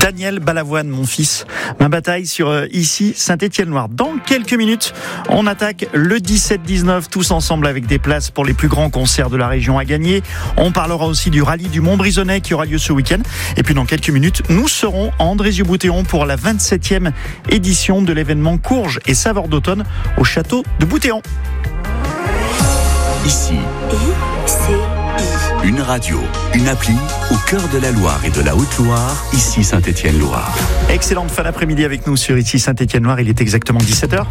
Daniel Balavoine, mon fils, ma bataille sur ici Saint-Étienne-Loire. Dans quelques minutes, on attaque le 17-19 tous ensemble avec des places pour les plus grands concerts de la région à gagner. On parlera aussi du rallye du Montbrisonnais qui aura lieu ce week-end. Et puis dans quelques minutes, nous serons à Andrézieux-Boutéon pour la 27e édition de l'événement Courges et Saveurs d'automne au château de Boutéon. Ici, une radio, une appli au cœur de la Loire et de la Haute-Loire, ici Saint-Étienne-Loire. Excellente fin d'après-midi avec nous sur ici Saint-Étienne-Loire, il est exactement 17h.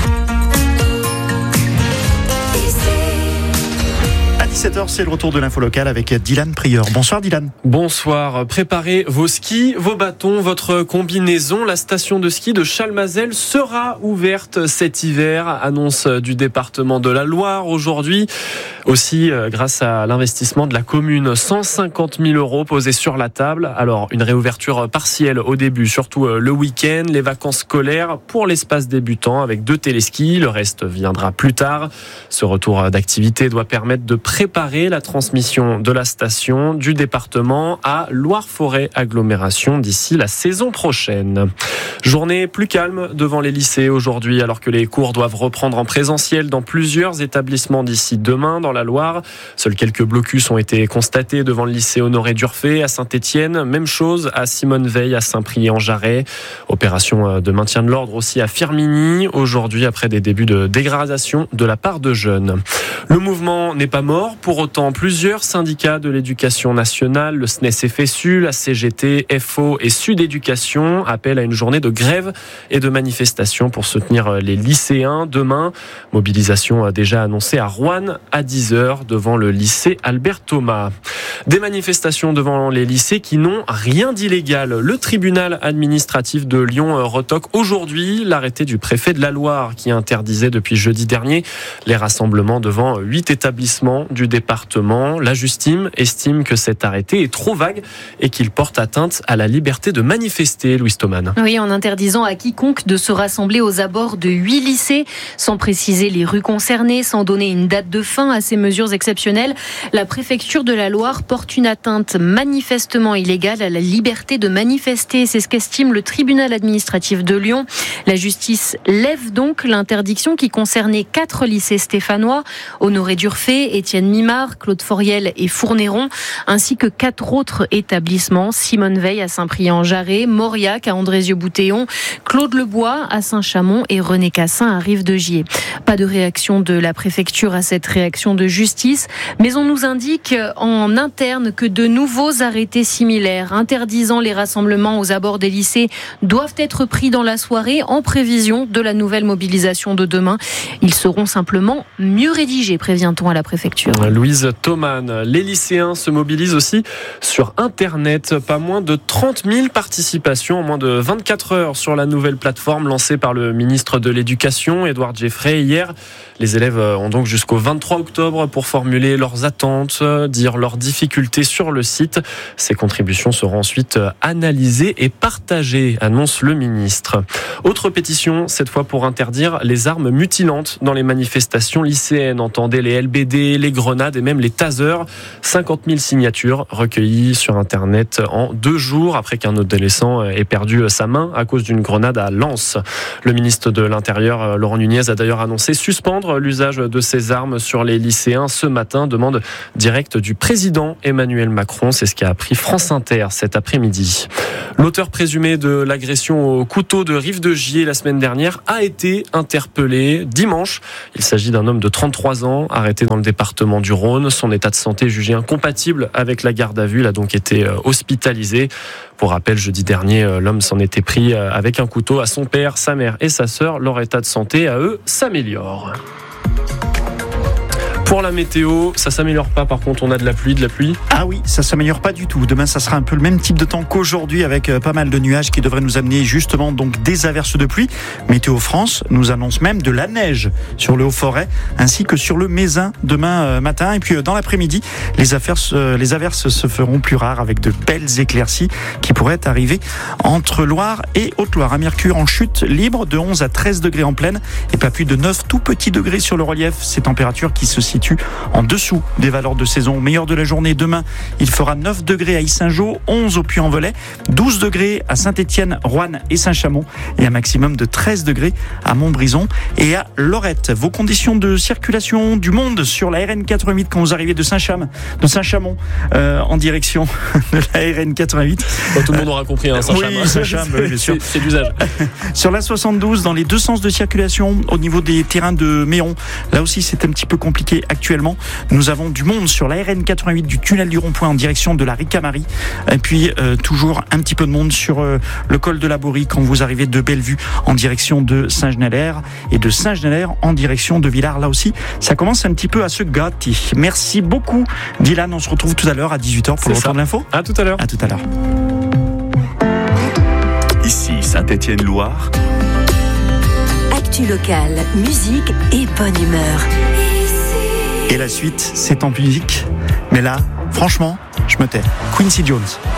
À 17h, c'est le retour de l'info locale avec Dylan Prieur. Bonsoir Dylan. Bonsoir. Préparez vos skis, vos bâtons, votre combinaison. La station de ski de Chalmazel sera ouverte cet hiver, annonce du département de la Loire aujourd'hui. Aussi, grâce à l'investissement de la commune, 150 000 € posés sur la table. Alors, une réouverture partielle au début, surtout le week-end, les vacances scolaires pour l'espace débutant avec 2 téléskis. Le reste viendra plus tard. Ce retour d'activité doit permettre de préparer la transmission de la station du département à Loire-Forêt Agglomération d'ici la saison prochaine. Journée plus calme devant les lycées aujourd'hui, alors que les cours doivent reprendre en présentiel dans plusieurs établissements d'ici demain dans la Loire. Seuls quelques blocus ont été constatés devant le lycée Honoré d'Urfé à Saint-Étienne. Même chose à Simone-Veil à Saint-Priest-en-Jarret. Opération de maintien de l'ordre aussi à Firminy aujourd'hui après des débuts de dégradation de la part de jeunes. Le mouvement n'est pas mort. Pour autant, plusieurs syndicats de l'éducation nationale, le SNES-FSU, la CGT, FO et Sud Éducation appellent à une journée de grève et de manifestation pour soutenir les lycéens demain. Mobilisation déjà annoncée à Roanne à 10h devant le lycée Albert Thomas. Des manifestations devant les lycées qui n'ont rien d'illégal. Le tribunal administratif de Lyon retoque aujourd'hui l'arrêté du préfet de la Loire qui interdisait depuis jeudi dernier les rassemblements devant 8 établissements du département. La justice estime que cet arrêté est trop vague et qu'il porte atteinte à la liberté de manifester, Louise Thoman. Oui, en interdisant à quiconque de se rassembler aux abords de 8 lycées, sans préciser les rues concernées, sans donner une date de fin à ces mesures exceptionnelles, la préfecture de la Loire porte une atteinte manifestement illégale à la liberté de manifester. C'est ce qu'estime le tribunal administratif de Lyon. La justice lève donc l'interdiction qui concernait 4 lycées stéphanois, Honoré d'Urfé, Étienne Mimard, Claude Foriel et Fournéron, ainsi que 4 autres établissements, Simone-Veil à Saint-Priest-en-Jarret, Mauriac à Andrézieux-Boutéon, Claude Lebois à Saint-Chamond et René Cassin à Rive-de-Gier. Pas de réaction de la préfecture à cette réaction de justice, mais on nous indique en interne que de nouveaux arrêtés similaires interdisant les rassemblements aux abords des lycées doivent être pris dans la soirée en prévision de la nouvelle mobilisation de demain. Ils seront simplement mieux rédigés, prévient-on à la préfecture. Louise Thoman, les lycéens se mobilisent aussi sur Internet. Pas moins de 30 000 participations en moins de 24 heures sur la nouvelle plateforme lancée par le ministre de l'Éducation, Édouard Geoffrey, hier. Les élèves ont donc jusqu'au 23 octobre pour formuler leurs attentes, dire leurs difficultés sur le site. Ces contributions seront ensuite analysées et partagées, annonce le ministre. Autre pétition, cette fois pour interdire les armes mutilantes dans les manifestations lycéennes. Entendez les LBD, les grenades et même les tasers. 50 000 signatures recueillies sur Internet en 2 jours après qu'un adolescent ait perdu sa main à cause d'une grenade à lance. Le ministre de l'Intérieur, Laurent Nunez, a d'ailleurs annoncé suspendre l'usage de ces armes sur les lycéens ce matin. Demande directe du président Emmanuel Macron. C'est ce qu'a appris France Inter cet après-midi. L'auteur présumé de l'agression au couteau de Rive-de-Gier la semaine dernière a été interpellé dimanche. Il s'agit d'un homme de 33 ans, arrêté dans le département du Rhône. Son état de santé jugé incompatible avec la garde à vue. Il a donc été hospitalisé. Pour rappel, jeudi dernier, l'homme s'en était pris avec un couteau à son père, sa mère et sa sœur. Leur état de santé, à eux, s'améliore. Pour la météo, ça s'améliore pas. Par contre, on a de la pluie. Ah oui, ça s'améliore pas du tout. Demain, ça sera un peu le même type de temps qu'aujourd'hui avec pas mal de nuages qui devraient nous amener justement donc des averses de pluie. Météo France nous annonce même de la neige sur le Haut-Forêt ainsi que sur le Mézin demain matin. Et puis dans l'après-midi, les averses se feront plus rares avec de belles éclaircies qui pourraient arriver entre Loire et Haute-Loire. À Mercure en chute libre de 11 à 13 degrés en plaine et pas plus de 9 tout petits degrés sur le relief. Ces températures qui se situent situe en dessous des valeurs de saison. Au meilleur de la journée, demain, il fera 9 degrés à Yssingeaux, 11 au Puy-en-Velay, 12 degrés à Saint-Étienne, Roanne et Saint-Chamond et un maximum de 13 degrés à Montbrison et à Lorette. Vos conditions de circulation du monde sur la RN 88 quand vous arrivez de Saint-Chamond en direction de la RN 88. Bon, tout le monde aura compris, hein, Saint-Chamond. Oui, Saint-Chamond, oui, bien sûr. C'est l'usage. Sur la 72, dans les deux sens de circulation, au niveau des terrains de Méon, là aussi c'est un petit peu compliqué actuellement. Nous avons du monde sur la RN 88 du tunnel du rond-point en direction de la Ricamarie. Et puis toujours un petit peu de monde sur le col de la Borie quand vous arrivez de Bellevue en direction de Saint-Genélaire et de Saint-Genélaire en direction de Villars. Là aussi, ça commence un petit peu à se gâter. Merci beaucoup, Dylan. On se retrouve tout à l'heure à 18h pour le retour de l'info. À tout à l'heure. À tout à l'heure. Ici Saint-Étienne-Loire. Actu locale, musique et bonne humeur. Et la suite, c'est en musique. Mais là, franchement, je me tais. Quincy Jones.